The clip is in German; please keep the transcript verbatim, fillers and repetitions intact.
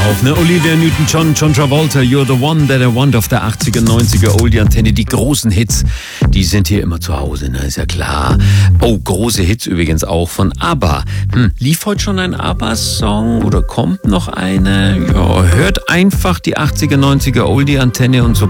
auf, ne? Olivia Newton-John, John Travolta, You're the One That I Want auf der achtziger, neunziger Oldie-Antenne. Die großen Hits, die sind hier immer zu Hause, ne? Ist ja klar. Oh, große Hits übrigens auch von ABBA. Hm, lief heute schon ein ABBA-Song oder kommt noch eine? Ja, hört einfach die achtziger, neunziger Oldie-Antenne und so